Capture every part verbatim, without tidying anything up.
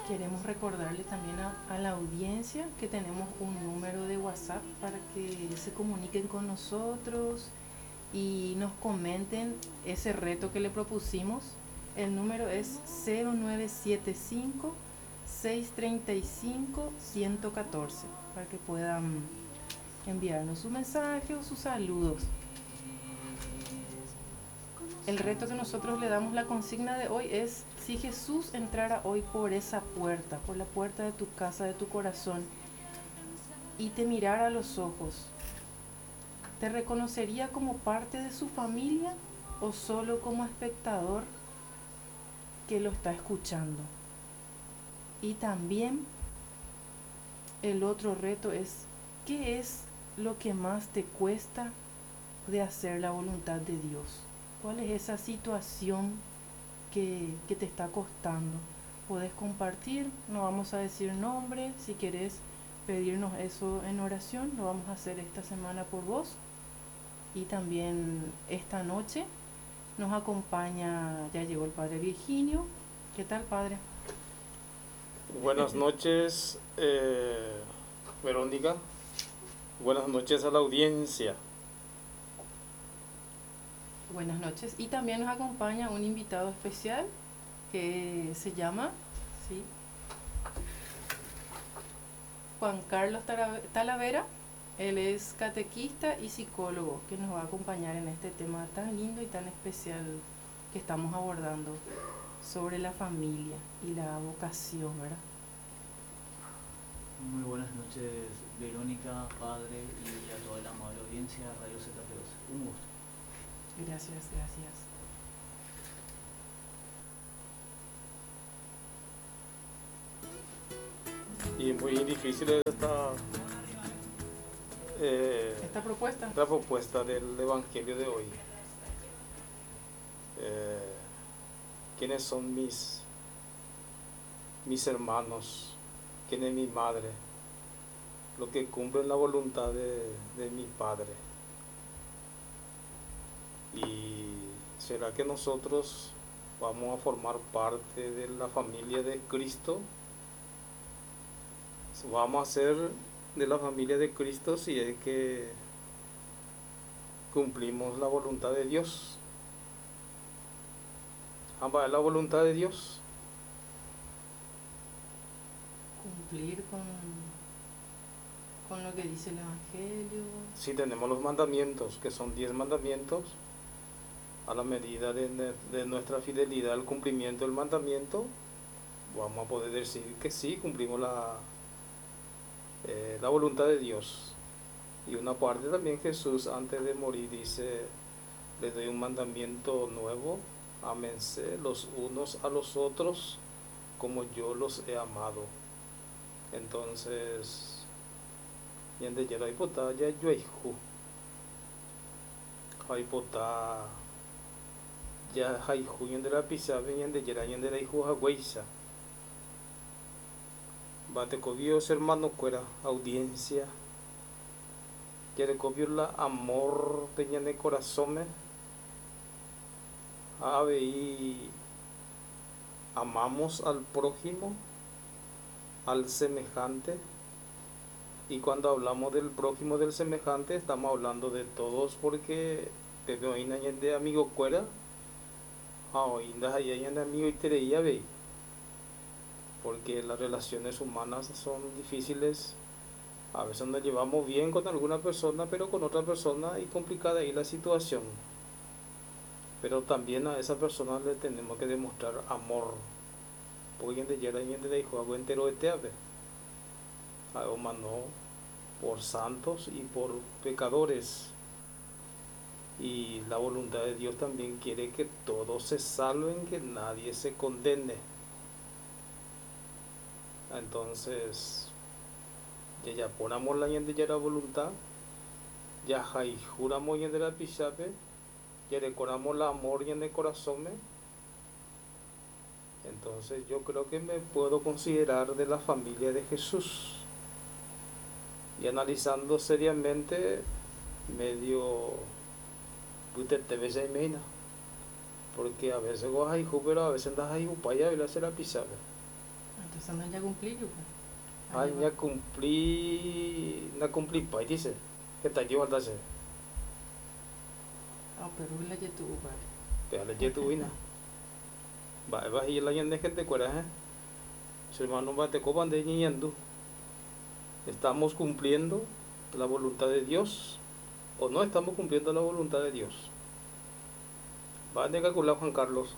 Queremos recordarle también a, a la audiencia que tenemos un número de WhatsApp para que se comuniquen con nosotros y nos comenten ese reto que le propusimos. El número es cero nueve siete cinco, seis tres cinco, uno uno cuatro para que puedan enviarnos su mensaje o sus saludos. El reto que nosotros le damos, la consigna de hoy es: si Jesús entrara hoy por esa puerta, por la puerta de tu casa, de tu corazón, y te mirara a los ojos, ¿te reconocería como parte de su familia o solo como espectador que lo está escuchando? Y también el otro reto es: ¿qué es lo que más te cuesta de hacer la voluntad de Dios? ¿Cuál es esa situación que, que te está costando? Podés compartir, no vamos a decir nombre. Si querés pedirnos eso en oración, lo vamos a hacer esta semana por vos. Y también esta noche nos acompaña, ya llegó el Padre Virginio. ¿Qué tal, Padre? Buenas noches, eh, Verónica. Buenas noches a la audiencia. Buenas noches. Y también nos acompaña un invitado especial que se llama, ¿sí?, Juan Carlos Talavera. Él es catequista y psicólogo que nos va a acompañar en este tema tan lindo y tan especial que estamos abordando sobre la familia y la vocación, ¿verdad? Muy buenas noches, Verónica, Padre, y a toda la amable audiencia de Radio Z P dos. Un gusto. Gracias, gracias. Y muy difícil esta, eh, Esta propuesta. esta propuesta del Evangelio de hoy. Eh, ¿Quiénes son mis, mis hermanos? ¿Quién es mi madre? Lo que cumplen la voluntad de, de mi Padre. ¿Y será que nosotros vamos a formar parte de la familia de Cristo? Vamos a ser de la familia de Cristo si es que cumplimos la voluntad de Dios. ¿Ambas es la voluntad de Dios? Cumplir con, con lo que dice el Evangelio. Si tenemos los mandamientos, que son diez mandamientos, a la medida de, de nuestra fidelidad al cumplimiento del mandamiento, vamos a poder decir que sí, cumplimos la, eh, la voluntad de Dios. Y una parte también Jesús antes de morir dice: les doy un mandamiento nuevo, ámense los unos a los otros como yo los he amado. Entonces, yende ya hay pota ya yo hay pota ya hay juyen de la pizza yende ya yende la hijo agüeiza. Bate cobios hermano cuera audiencia. Quiere cobios la amor teña de corazón. Ave y amamos al prójimo, al semejante. Y cuando hablamos del prójimo, del semejante, estamos hablando de todos, porque te veo de amigo cuera, amigo y te ve, porque las relaciones humanas son difíciles. A veces nos llevamos bien con alguna persona, pero con otra persona y complicada ahí la situación. Pero también a esa persona le tenemos que demostrar amor, porque de ayer de dijo algo entero de teave. Algo manó por santos y por pecadores. Y la voluntad de Dios también quiere que todos se salven, que nadie se condene. Entonces, ya ya ponamos la gente ya la voluntad, ya hay juramos y de la pichape, ya decoramos el amor y en el corazón. Entonces yo creo que me puedo considerar de la familia de Jesús. Y analizando seriamente, medio te ves ahí meina, porque a veces vas ahí pero a veces andas ahí upaya y la se la pisaba. Entonces no ya cumplí yo. Pues. Ay, Ahí va. ya cumplí, na cumplí, pa, dice, que está llevando a hacer, Ah, pero la ya tuvo, padre. pero la ya tu ina, va, va, y la gente que te cuera, eh, su hermano va, te copan de ñiñando, estamos cumpliendo la voluntad de Dios, o no estamos cumpliendo la voluntad de Dios. Va a calcular Juan Carlos,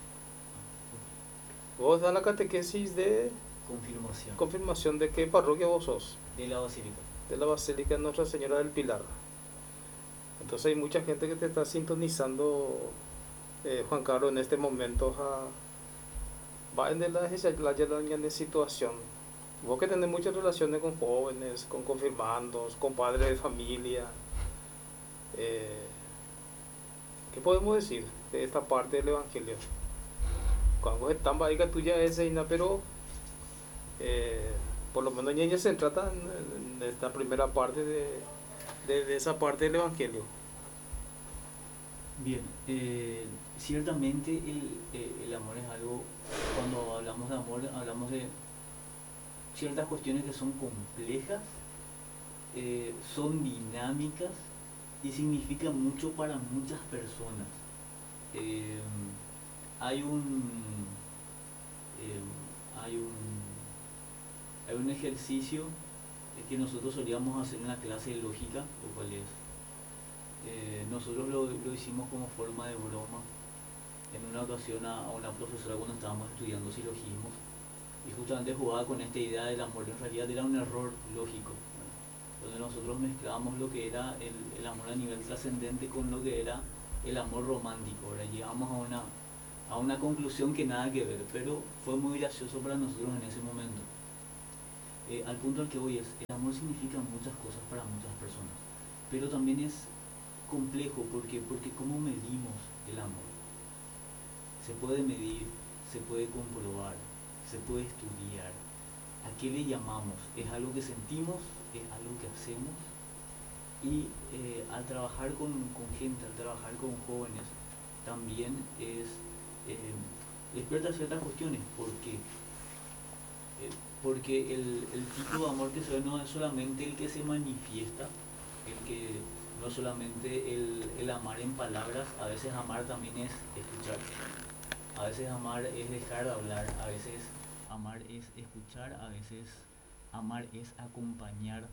vos das la catequesis de Confirmación confirmación de qué parroquia vos sos, de la basílica. de la Basílica de Nuestra Señora del Pilar. Entonces hay mucha gente que te está sintonizando, eh, Juan Carlos, en este momento. A, va en de la, la, la, la situación. Vos que tenés muchas relaciones con jóvenes, con confirmandos, con padres de familia. Eh, ¿Qué podemos decir de esta parte del Evangelio? Cuando están bahía tuya es Ina, pero eh, por lo menos ella se trata en, en esta primera parte de, de, de esa parte del Evangelio. Bien, eh, ciertamente el, eh, el amor es algo, cuando hablamos de amor, hablamos de ciertas cuestiones que son complejas, eh, son dinámicas y significan mucho para muchas personas. Eh, hay un eh, hay un hay un ejercicio que nosotros solíamos hacer en la clase de lógica, lo cual es eh, nosotros lo, lo hicimos como forma de broma en una ocasión a, a una profesora cuando estábamos estudiando silogismos, y justamente jugaba con esta idea del amor. En realidad era un error lógico, ¿no? Donde nosotros mezclábamos lo que era el, el amor a nivel trascendente con lo que era el amor romántico. Ahora llegamos a una, a una conclusión que nada que ver, pero fue muy gracioso para nosotros en ese momento. Eh, al punto al que voy es, el amor significa muchas cosas para muchas personas, pero también es complejo. ¿Por qué? Porque ¿cómo medimos el amor? Se puede medir, se puede comprobar, se puede estudiar. ¿A qué le llamamos? ¿Es algo que sentimos? ¿Es algo que hacemos? Y eh, al trabajar con, con gente, al trabajar con jóvenes, también es eh, despierta ciertas cuestiones. ¿Por qué? Eh, porque el, el tipo de amor que se ve no es solamente el que se manifiesta, el que no solamente el, el amar en palabras. A veces amar también es escuchar, a veces amar es dejar de hablar, a veces amar es escuchar, a veces amar es acompañar,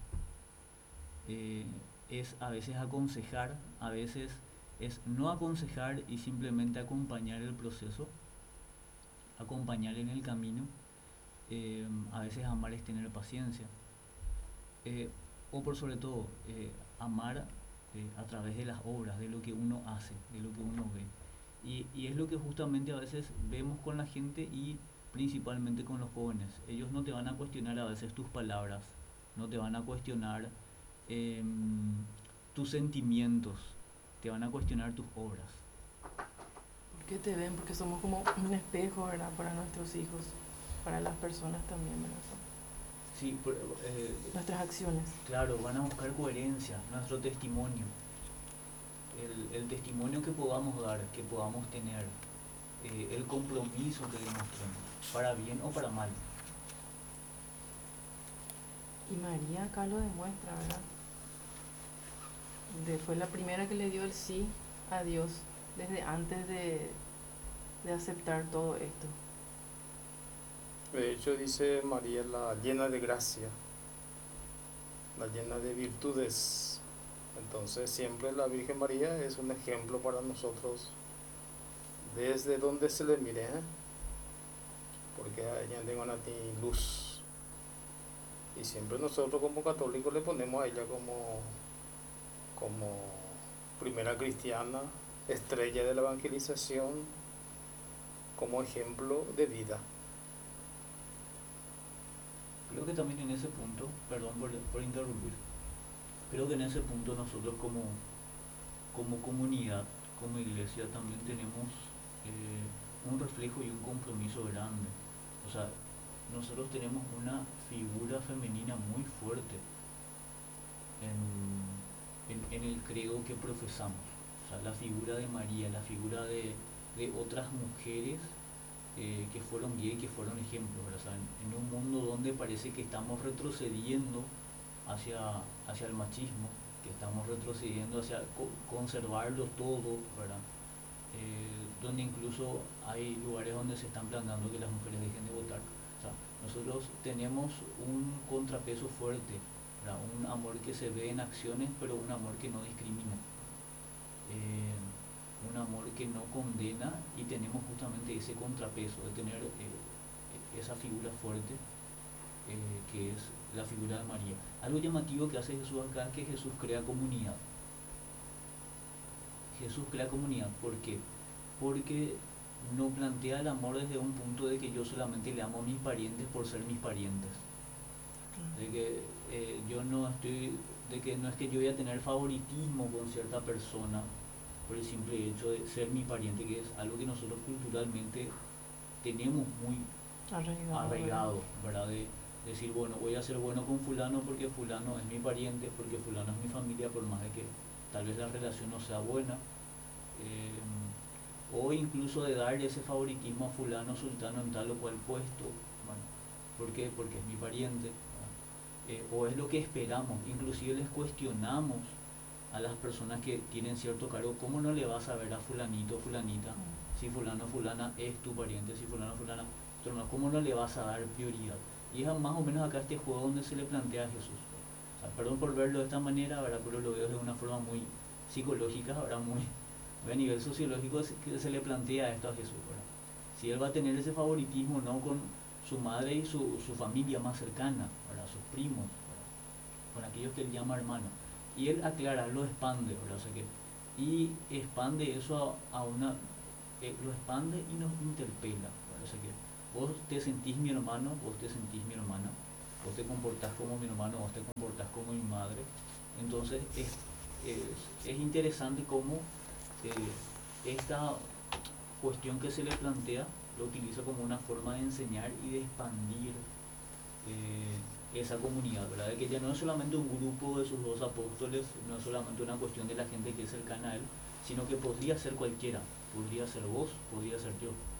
eh, es a veces aconsejar, a veces es no aconsejar y simplemente acompañar el proceso, acompañar en el camino. Eh, a veces amar es tener paciencia, eh, o por sobre todo eh, amar eh, a través de las obras, de lo que uno hace, de lo que uno ve. Y, y es lo que justamente a veces vemos con la gente y principalmente con los jóvenes. Ellos no te van a cuestionar a veces tus palabras, no te van a cuestionar eh, tus sentimientos, te van a cuestionar tus obras. ¿Por qué te ven? Porque somos como un espejo, ¿verdad? Para nuestros hijos, para las personas también, ¿verdad? Sí, por, eh, Nuestras acciones. claro, van a buscar coherencia, nuestro testimonio. El, el testimonio que podamos dar, que podamos tener, eh, el compromiso que demostremos, para bien o para mal. Y María acá lo demuestra, ¿verdad? De, fue la primera que le dio el sí a Dios desde antes de, de aceptar todo esto. De hecho, dice María, la llena de gracia, la llena de virtudes. Entonces siempre la Virgen María es un ejemplo para nosotros desde donde se le mire, ¿eh? Porque a ella tengo una luz, y siempre nosotros como católicos le ponemos a ella como, como primera cristiana, estrella de la evangelización, como ejemplo de vida. Creo que también en ese punto, perdón por, por interrumpir, creo que en ese punto nosotros como, como comunidad, como iglesia, también tenemos eh, un reflejo y un compromiso grande. O sea, nosotros tenemos una figura femenina muy fuerte en, en, en el credo que profesamos. O sea, la figura de María, la figura de, de otras mujeres eh, que fueron guía y que fueron ejemplos, ¿verdad? O sea, en, en un mundo donde parece que estamos retrocediendo hacia, hacia el machismo, que estamos retrocediendo hacia co- conservarlo todo, ¿verdad? Eh, donde incluso hay lugares donde se están planteando que las mujeres dejen de votar. O sea, nosotros tenemos un contrapeso fuerte, ¿verdad? Un amor que se ve en acciones, pero un amor que no discrimina. Eh, un amor que no condena, y tenemos justamente ese contrapeso de tener eh, esa figura fuerte, eh, que es la figura de María. Algo llamativo que hace Jesús acá es que Jesús crea comunidad. Jesús crea comunidad, ¿por qué? Porque no plantea el amor desde un punto de que yo solamente le amo a mis parientes por ser mis parientes. De que eh, yo no estoy, de que no es que yo voy a tener favoritismo con cierta persona por el simple hecho de ser mi pariente, que es algo que nosotros culturalmente tenemos muy Arraigado, arraigado, ¿verdad? De decir, bueno, voy a ser bueno con fulano porque fulano es mi pariente, porque fulano es mi familia, por más de que tal vez la relación no sea buena. Eh, o incluso de darle ese favoritismo a fulano sultano en tal o cual puesto, bueno, ¿por qué? Porque es mi pariente, eh, o es lo que esperamos, inclusive les cuestionamos a las personas que tienen cierto cargo, ¿cómo no le vas a ver a fulanito o fulanita si fulano o fulana es tu pariente, si fulano o fulana es tu hermano? ¿Cómo no le vas a dar prioridad? Y es más o menos acá este juego donde se le plantea a Jesús. O sea, perdón por verlo de esta manera, ¿verdad? Pero lo veo de una forma muy psicológica, ¿verdad? Muy, a nivel sociológico que se le plantea esto a Jesús, ¿verdad? Si él va a tener ese favoritismo, no con su madre y su, su familia más cercana, ¿verdad? Sus primos, ¿verdad? Con aquellos que él llama hermanos. Y él aclara, lo expande, ¿verdad? O sea que, y expande eso a, a una, eh, lo expande y nos interpela, ¿verdad? O sea que vos te sentís mi hermano, vos te sentís mi hermana, vos te comportás como mi hermano, vos te comportás como mi madre. Entonces es, es, es interesante cómo eh, esta cuestión que se le plantea lo utiliza como una forma de enseñar y de expandir eh, esa comunidad, ¿verdad? De que ya no es solamente un grupo de sus dos apóstoles, no es solamente una cuestión de la gente que es cercana a él, sino que podría ser cualquiera, podría ser vos, podría ser yo.